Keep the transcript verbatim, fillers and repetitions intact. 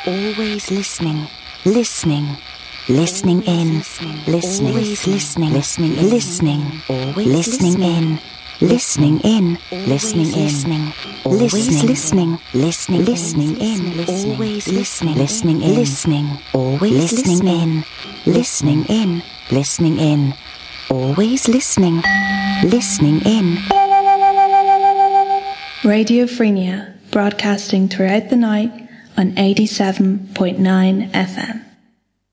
always listening, listening, listening in, listening, always listening, listening, listening, always listening in, listening in, listening in, always listening, listening, listening in, always listening, listening in, listening, always listening in, listening in, listening in, always listening, listening in. Radio Frenia, broadcasting throughout the night on eighty-seven point nine F M.